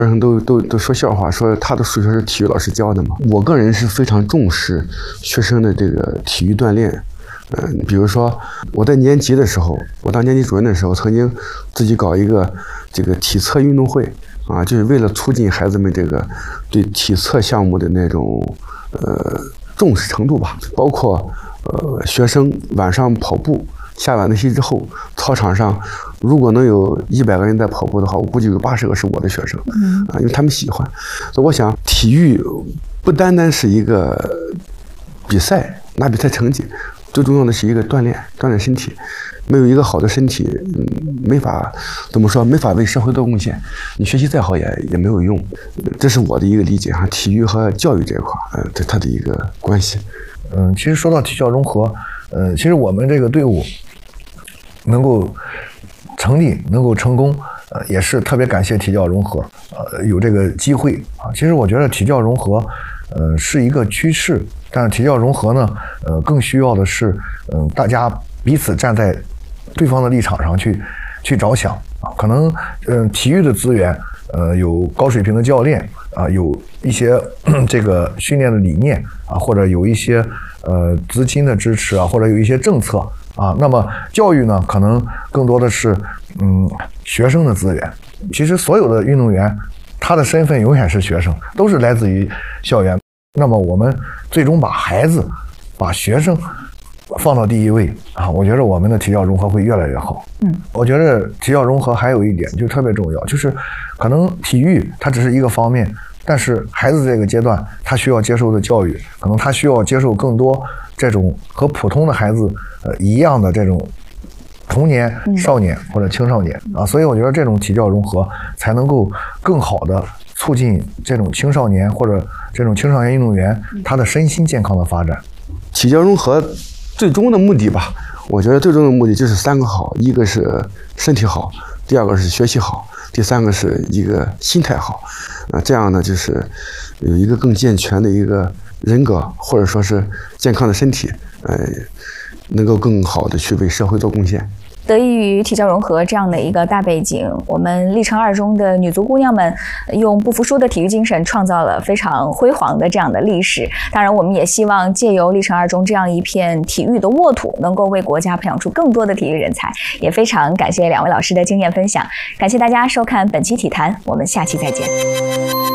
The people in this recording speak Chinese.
人都说笑话，说他的数学是体育老师教的嘛。我个人是非常重视学生的这个体育锻炼。比如说我在年级的时候，我当年级主任的时候，曾经自己搞一个这个体测运动会啊，就是为了促进孩子们这个对体测项目的那种重视程度吧。包括学生晚上跑步，下晚自习之后，操场上如果能有100个人在跑步的话，我估计有80个是我的学生，因为他们喜欢。所以我想，体育不单单是一个比赛，拿比赛成绩，最重要的是一个锻炼身体。没有一个好的身体，没法怎么说，没法为社会做贡献。你学习再好也没有用。这是我的一个理解哈，体育和教育这一块，这它的一个关系。 其实说到体教融合，其实我们这个队伍能够成立，能够成功，也是特别感谢体教融合，有这个机会啊。其实我觉得体教融合，是一个趋势，但是体教融合呢，更需要的是，大家彼此站在对方的立场上去着想啊。可能，体育的资源，有高水平的教练啊，有一些这个训练的理念啊，或者有一些资金的支持啊，或者有一些政策啊。那么教育呢，可能更多的是学生的资源。其实所有的运动员，他的身份永远是学生，都是来自于校园。那么我们最终把孩子、把学生放到第一位啊，我觉得我们的体教融合会越来越好。我觉得体教融合还有一点就特别重要，就是可能体育它只是一个方面，但是孩子这个阶段他需要接受的教育，可能他需要接受更多这种和普通的孩子一样的这种童年、少年或者青少年啊，所以我觉得这种体教融合才能够更好的促进这种青少年或者这种青少年运动员他的身心健康的发展。 体教融合最终的目的吧，我觉得最终的目的就是3个好，一个是身体好，第2个是学习好，第3个是一个心态好，这样呢就是有一个更健全的一个人格，或者说是健康的身体，能够更好的去为社会做贡献。 得益于体教融合这样的一个大背景，我们历城2中的女足姑娘们用不服输的体育精神创造了非常辉煌的这样的历史。当然我们也希望借由历城2中这样一片体育的沃土，能够为国家培养出更多的体育人才。也非常感谢2位老师的经验分享，感谢大家收看本期体坛，我们下期再见。